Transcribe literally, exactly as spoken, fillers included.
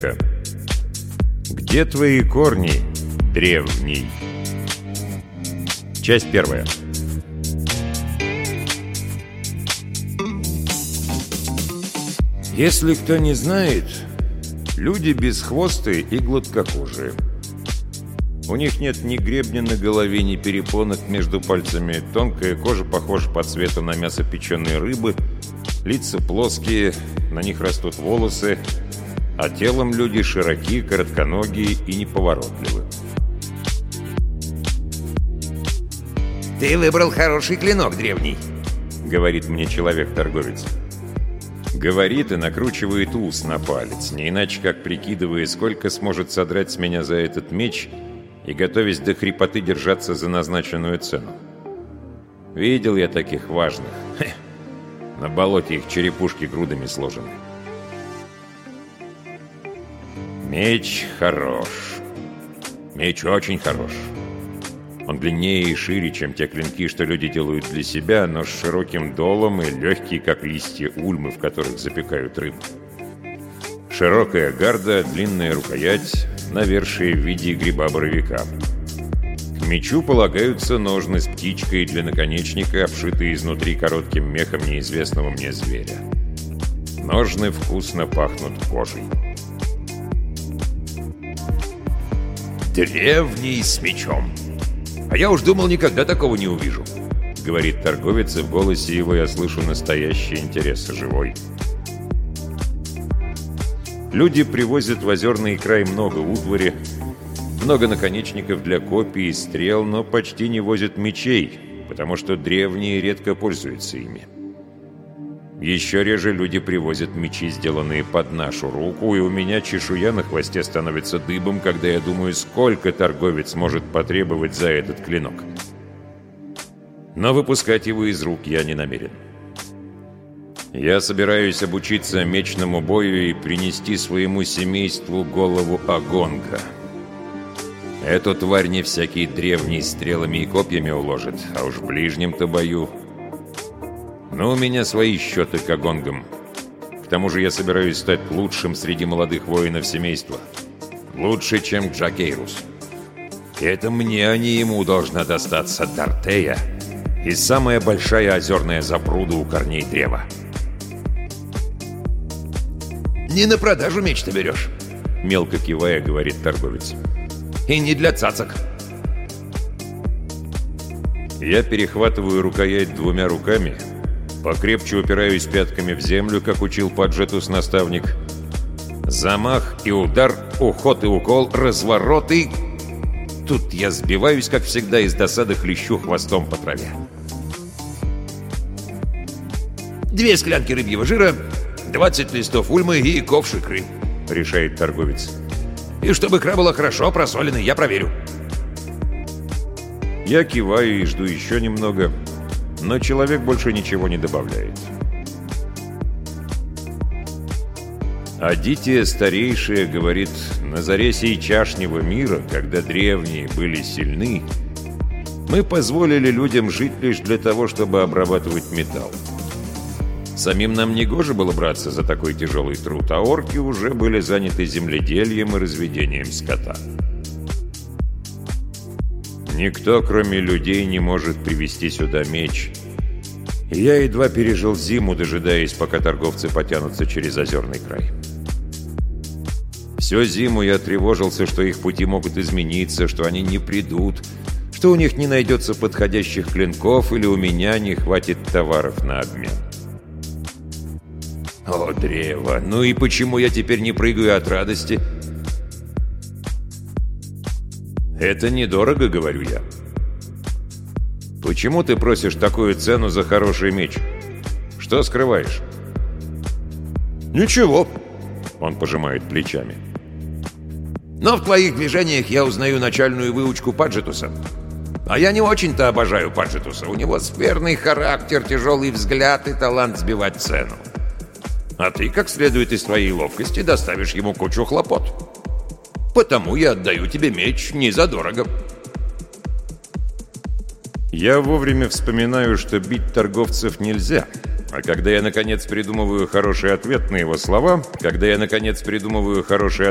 Где твои корни, древний? Часть первая. Если кто не знает, люди бесхвостые и гладкокожие. У них нет ни гребня на голове, ни перепонок между пальцами. Тонкая кожа похожа по цвету на мясо печеной рыбы. Лица плоские, на них растут волосы. А телом люди широки, коротконогие и неповоротливы. «Ты выбрал хороший клинок, древний», — говорит мне человек-торговец. Говорит и накручивает ус на палец, не иначе как прикидывая, сколько сможет содрать с меня за этот меч и готовясь до хрипоты держаться за назначенную цену. Видел я таких важных. Хе. На болоте их черепушки грудами сложены. Меч хорош. Меч очень хорош. Он длиннее и шире, чем те клинки, что люди делают для себя, но с широким долом и легкий, как листья ульмы, в которых запекают рыбу. Широкая гарда, длинная рукоять, навершие в виде гриба-боровика. К мечу полагаются ножны с птичкой для наконечника, обшитые изнутри коротким мехом неизвестного мне зверя. Ножны вкусно пахнут кожей. «Древний с мечом. А я уж думал, никогда такого не увижу», — говорит торговец, и в голосе его я слышу настоящий интерес, живой. Люди привозят в озерный край много утвари, много наконечников для копий и стрел, но почти не возят мечей, потому что древние редко пользуются ими. Еще реже люди привозят мечи, сделанные под нашу руку, и у меня чешуя на хвосте становится дыбом, когда я думаю, сколько торговец может потребовать за этот клинок. Но выпускать его из рук я не намерен. Я собираюсь обучиться мечному бою и принести своему семейству голову Агонга. Эту тварь не всякий древний стрелами и копьями уложит, а уж в ближнем-то бою... Но у меня свои счеты к Агонгам. К тому же я собираюсь стать лучшим среди молодых воинов семейства. Лучше, чем Джакейрус. И это мне, а не ему должна достаться Дартея и самая большая озерная запруда у корней древа. «Не на продажу меч ты берешь», — мелко кивая, говорит торговец. «И не для цацок». Я перехватываю рукоять двумя руками, покрепче упираюсь пятками в землю, как учил Паджетус наставник. Замах и удар, уход и укол, разворот и... Тут я сбиваюсь, как всегда, из досады хлещу хвостом по траве. «Две склянки рыбьего жира, двадцать листов ульмы и ковш икры», — решает торговец. «И чтобы икра была хорошо просоленной, я проверю». Я киваю и жду еще немного, но человек больше ничего не добавляет. Адития старейшая говорит, на заре сейчашнего мира, когда древние были сильны, мы позволили людям жить лишь для того, чтобы обрабатывать металл. Самим нам не гоже было браться за такой тяжелый труд, а орки уже были заняты земледелием и разведением скота. Никто, кроме людей, не может привезти сюда меч. И я едва пережил зиму, дожидаясь, пока торговцы потянутся через озерный край. Всю зиму я тревожился, что их пути могут измениться, что они не придут, что у них не найдется подходящих клинков или у меня не хватит товаров на обмен. О, древо, ну и почему я теперь не прыгаю от радости? «Это недорого», — говорю я. «Почему ты просишь такую цену за хороший меч? Что скрываешь?» «Ничего», — он пожимает плечами. «Но в твоих движениях я узнаю начальную выучку Паджетуса. А я не очень-то обожаю Паджетуса. У него скверный характер, тяжелый взгляд и талант сбивать цену. А ты, как следует из твоей ловкости, доставишь ему кучу хлопот. Потому я отдаю тебе меч не задорого». Я вовремя вспоминаю, что бить торговцев нельзя. А когда я, наконец, придумываю хороший ответ на его слова, когда я, наконец, придумываю хороший